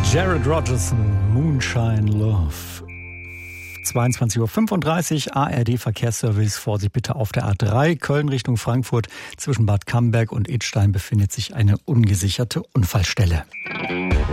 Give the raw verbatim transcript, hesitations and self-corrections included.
Jared Rogerson, Moonshine Love. zweiundzwanzig Uhr fünfunddreißig, A R D-Verkehrsservice, Vorsicht bitte auf der A drei, Köln Richtung Frankfurt. Zwischen Bad Camberg und Idstein befindet sich eine ungesicherte Unfallstelle.